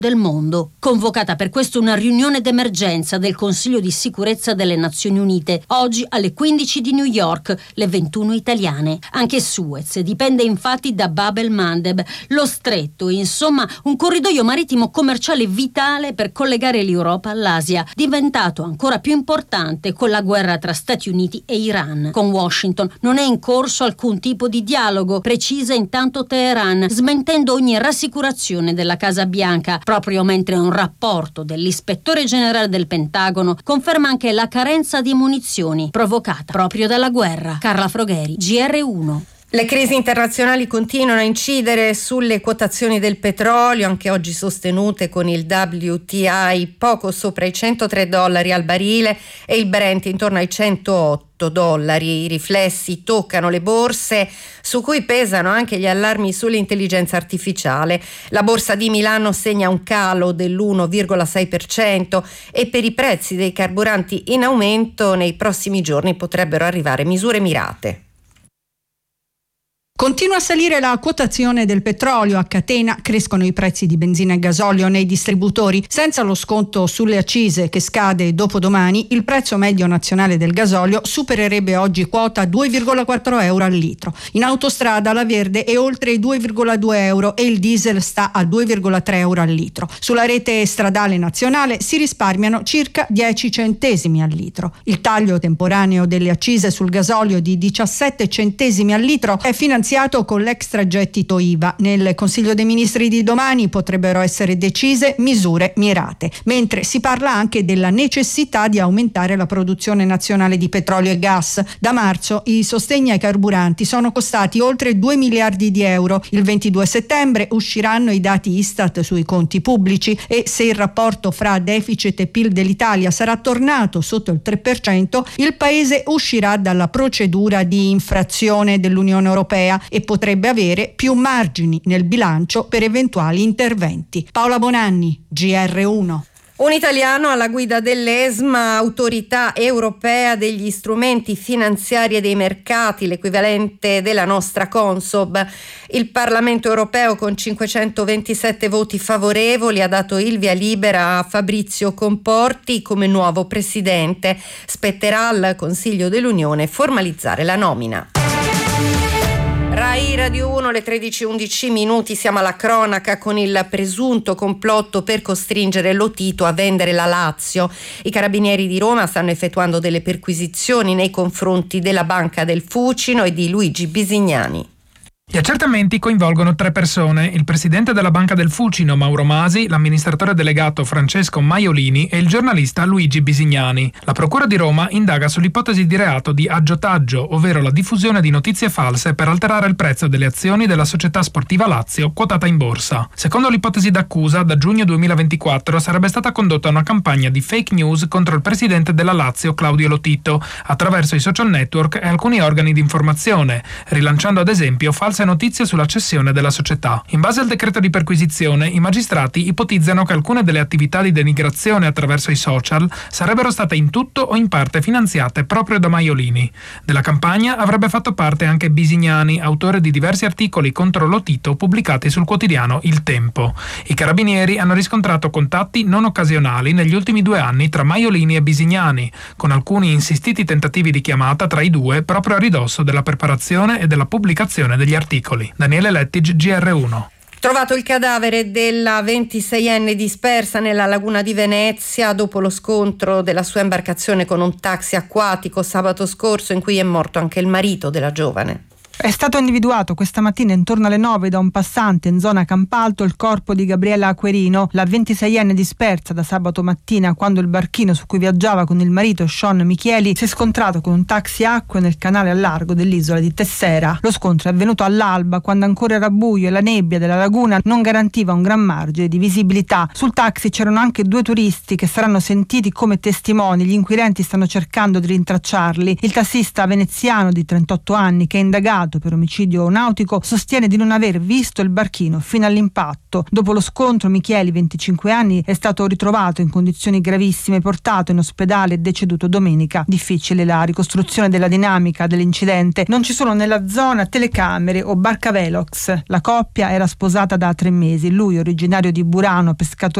del mondo. Convocata per questo una riunione d'emergenza del Consiglio di sicurezza delle Nazioni Unite, oggi alle 15 di New York, le 21 italiane. Anche Suez dipende infatti da Bab el-Mandeb, lo stretto, insomma un corridoio marittimo commerciale vitale per collegare l'Europa all'Asia, diventato ancora più importante con la guerra tra Stati Uniti e Iran. Con Washington non è in corso alcun tipo di dialogo, precisa intanto Teheran, smentendo ogni rassicurazione della Casa Bianca, proprio mentre un rapporto dell'ispettore generale del Pentagono conferma anche la carenza di munizioni provocata proprio dalla guerra. Carla Frogheri, GR1. Le crisi internazionali continuano a incidere sulle quotazioni del petrolio, anche oggi sostenute con il WTI poco sopra i $103 al barile e il Brent intorno ai $108. I riflessi toccano le borse, su cui pesano anche gli allarmi sull'intelligenza artificiale. La borsa di Milano segna un calo dell'1,6% e per i prezzi dei carburanti in aumento nei prossimi giorni potrebbero arrivare misure mirate. Continua a salire la quotazione del petrolio a catena, crescono i prezzi di benzina e gasolio nei distributori. Senza lo sconto sulle accise che scade dopodomani, il prezzo medio nazionale del gasolio supererebbe oggi quota 2,4 euro al litro. In autostrada la verde è oltre i 2,2 euro e il diesel sta a 2,3 euro al litro. Sulla rete stradale nazionale si risparmiano circa 10 centesimi al litro. Il taglio temporaneo delle accise sul gasolio di 17 centesimi al litro è finanziato con l'extragettito IVA. Nel Consiglio dei Ministri di domani potrebbero essere decise misure mirate, mentre si parla anche della necessità di aumentare la produzione nazionale di petrolio e gas. Da marzo i sostegni ai carburanti sono costati oltre 2 miliardi di euro. Il 22 settembre usciranno i dati Istat sui conti pubblici e se il rapporto fra deficit e PIL dell'Italia sarà tornato sotto il 3%, il paese uscirà dalla procedura di infrazione dell'Unione Europea e potrebbe avere più margini nel bilancio per eventuali interventi. Paola Bonanni, GR1. Un italiano alla guida dell'ESMA, autorità europea degli strumenti finanziari e dei mercati, l'equivalente della nostra Consob. Il Parlamento europeo con 527 voti favorevoli ha dato il via libera a Fabrizio Comporti come nuovo presidente. Spetterà al Consiglio dell'Unione formalizzare la nomina. Rai Radio 1, le 13:11, siamo alla cronaca con il presunto complotto per costringere Lotito a vendere la Lazio. I carabinieri di Roma stanno effettuando delle perquisizioni nei confronti della Banca del Fucino e di Luigi Bisignani. Gli accertamenti coinvolgono 3 persone: il presidente della Banca del Fucino Mauro Masi, l'amministratore delegato Francesco Maiolini e il giornalista Luigi Bisignani. La Procura di Roma indaga sull'ipotesi di reato di aggiotaggio, ovvero la diffusione di notizie false per alterare il prezzo delle azioni della società sportiva Lazio quotata in borsa. Secondo l'ipotesi d'accusa, da giugno 2024 sarebbe stata condotta una campagna di fake news contro il presidente della Lazio Claudio Lotito attraverso i social network e alcuni organi di informazione, rilanciando ad esempio false notizie sulla cessione della società. In base al decreto di perquisizione, i magistrati ipotizzano che alcune delle attività di denigrazione attraverso i social sarebbero state in tutto o in parte finanziate proprio da Maiolini. Della campagna avrebbe fatto parte anche Bisignani, autore di diversi articoli contro Lotito pubblicati sul quotidiano Il Tempo. I carabinieri hanno riscontrato contatti non occasionali negli ultimi 2 anni tra Maiolini e Bisignani, con alcuni insistiti tentativi di chiamata tra i due proprio a ridosso della preparazione e della pubblicazione degli articoli. Daniele Lettig, GR1. Trovato il cadavere della 26enne dispersa nella laguna di Venezia dopo lo scontro della sua imbarcazione con un taxi acquatico sabato scorso, in cui è morto anche il marito della giovane. È stato individuato questa mattina intorno alle 9 da un passante in zona Campalto il corpo di Gabriella Acquerino, la 26enne dispersa da sabato mattina quando il barchino su cui viaggiava con il marito Sean Michieli si è scontrato con un taxi acque nel canale a largo dell'isola di Tessera. Lo scontro è avvenuto all'alba, quando ancora era buio e la nebbia della laguna non garantiva un gran margine di visibilità. Sul taxi c'erano anche 2 turisti che saranno sentiti come testimoni. Gli inquirenti stanno cercando di rintracciarli. Il tassista veneziano di 38 anni, che è indagato indagato per omicidio nautico, sostiene di non aver visto il barchino fino all'impatto. Dopo lo scontro Micheli, 25 anni, è stato ritrovato in condizioni gravissime, portato in ospedale e deceduto domenica. Difficile la ricostruzione della dinamica dell'incidente. Non ci sono nella zona telecamere o barcavelox. La coppia era sposata da 3 mesi. Lui, originario di Burano, pescatore